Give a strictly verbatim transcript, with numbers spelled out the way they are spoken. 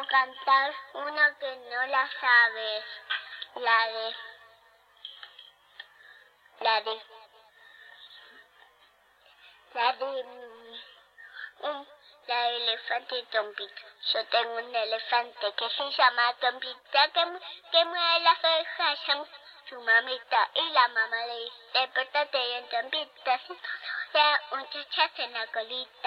cantar una que no la sabes. La de... La de... La de... Un, la de elefante y Tompita. Yo tengo un elefante que se llama Tompita, que, que mueve las orejas, llama su mamita. Y la mamá le dice, despertate bien, Tompita. Si no, un chachazo en la colita.